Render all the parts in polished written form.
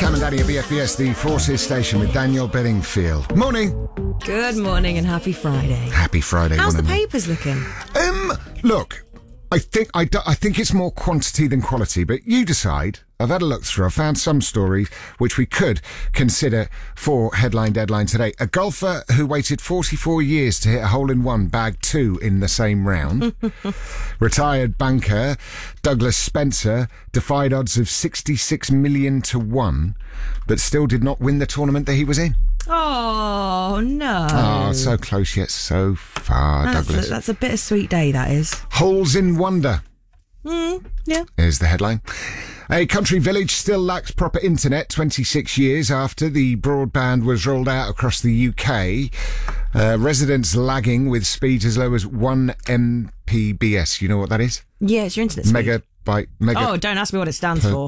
Cam and Danny at BFBS, the Forces Station with Daniel Bedingfield. Morning. Good morning and happy Friday. Happy Friday. How's the papers looking? Look, I think it's more quantity than quality, but you decide. I've had a look through. I found some stories which we could consider for headline deadline today. A golfer who waited 44 years to hit a hole-in-one bagged 2 in the same round. Retired banker Douglas Spencer defied odds of 66 million to 1, but still did not win the tournament that he was in. Oh, no. Oh, so close yet so far, Douglas. That's a bittersweet day, that is. Holes in wonder. Yeah. Is the headline. A country village still lacks proper internet 26 years after the broadband was rolled out across the UK. Residents lagging with speeds as low as 1 Mbps. You know what that is? Yeah, it's your internet speed. Mega. Oh, don't ask me what it stands for.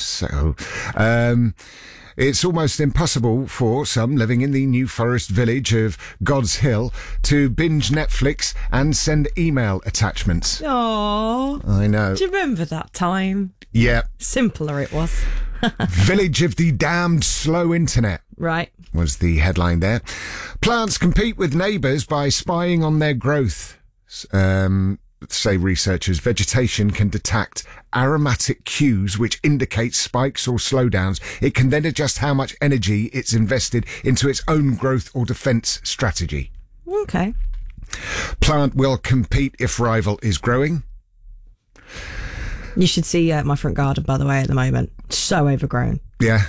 It's almost impossible for some living in the New Forest village of God's Hill to binge Netflix and send email attachments. Oh, I know. do you remember that time? Yeah. Simpler it was. Village of the damned slow internet. Right. Was the headline there. Plants compete with neighbours by spying on their growth. Say researchers, vegetation can detect aromatic cues which indicate spikes or slowdowns. It can then adjust how much energy it's invested into its own growth or defence strategy. Okay. Plant will compete if rival is growing. You should see my front garden, by the way, at the moment. So overgrown. Yeah.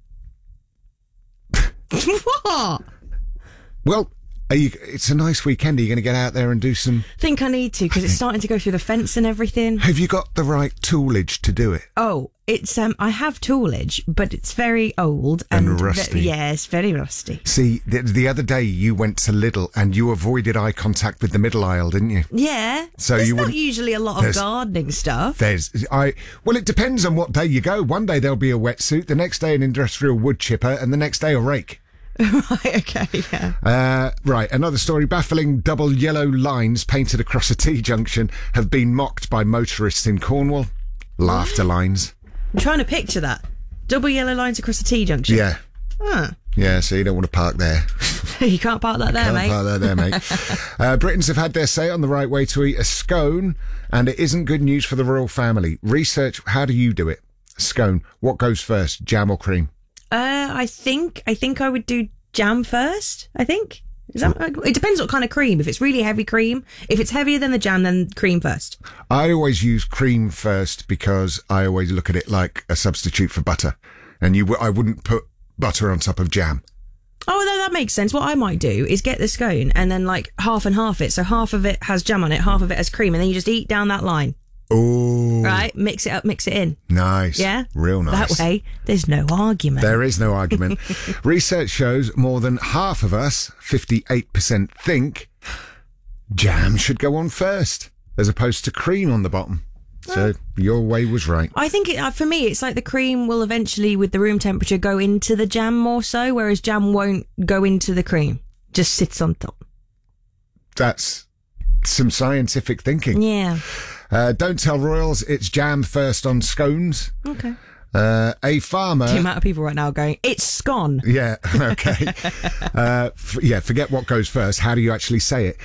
What? Well, it's a nice weekend. Are you going to get out there and do some... I think I need to, because it's starting to go through the fence and everything. Have you got the right toolage to do it? Oh, it's I have toolage, but it's very old and rusty. It's very rusty. See, the other day you went to Lidl and you avoided eye contact with the middle aisle, didn't you? Yeah. So there's you not wouldn't- usually a lot of gardening stuff. Well, it depends on what day you go. One day there'll be a wetsuit, the next day an industrial wood chipper, and the next day a rake. Right, okay, yeah. Right, another story. Baffling double yellow lines painted across a T-junction have been mocked by motorists in Cornwall. Laughter lines. I'm trying to picture that. Double yellow lines across a T-junction. Yeah. Huh. Yeah, so you don't want to park there. You can't park that there, mate. Can't park that there, mate. Britons have had their say on the right way to eat a scone, and it isn't good news for the royal family. Research, how do you do it? Scone. What goes first, jam or cream? I think I would do jam first, I think. It depends what kind of cream. If it's really heavy cream, if it's heavier than the jam, then cream first. I always use cream first because I always look at it like a substitute for butter. And I wouldn't put butter on top of jam. Oh, that makes sense. What I might do is get the scone and then like half and half it. So half of it has jam on it, half of it has cream, and then you just eat down that line. Oh. Right? Mix it up, mix it in. Nice. Yeah? Real nice. That way, there's no argument. There is no argument. Research shows more than half of us, 58%, think jam should go on first, as opposed to cream on the bottom. So your way was right. I think for me, it's like the cream will eventually, with the room temperature, go into the jam more so, whereas jam won't go into the cream. Just sits on top. That's some scientific thinking. Yeah. Don't tell royals it's jam first on scones. Okay. A farmer... The amount of people right now going, it's scone. Yeah, okay. Forget what goes first. How do you actually say it?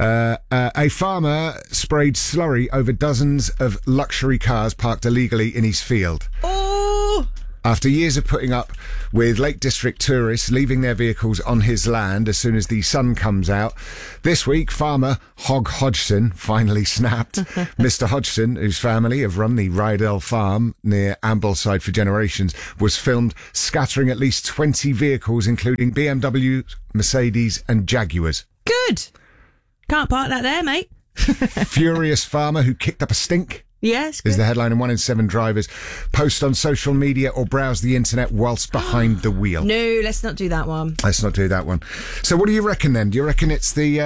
A farmer sprayed slurry over dozens of luxury cars parked illegally in his field. Oh! After years of putting up with Lake District tourists leaving their vehicles on his land as soon as the sun comes out, this week farmer Hog Hodgson finally snapped. Mr. Hodgson, whose family have run the Rydell farm near Ambleside for generations, was filmed scattering at least 20 vehicles, including BMWs, Mercedes and Jaguars. Good. Can't park that there, mate. Furious farmer who kicked up a stink. Yes. Is the headline, and 1 in 7 drivers post on social media or browse the internet whilst behind the wheel. No, let's not do that one. Let's not do that one. So what do you reckon then? Do you reckon it's the...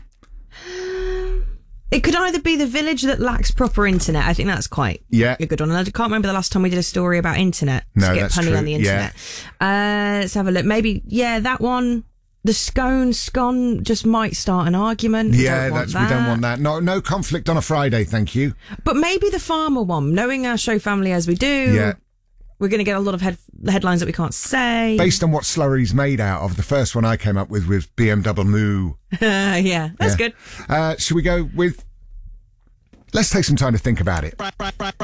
It could either be the village that lacks proper internet. I think that's quite a good one. And I can't remember the last time we did a story about internet. No, to get that's punny true. on the internet. Let's have a look. Maybe, that one... The scone just might start an argument. We don't want that. No conflict on a Friday, thank you. But maybe the farmer one, knowing our show family as we do. Yeah. We're going to get a lot of headlines that we can't say. Based on what slurry's made out of, the first one I came up with was BMW Moo. Yeah, that's good. Should we go with... Let's take some time to think about it.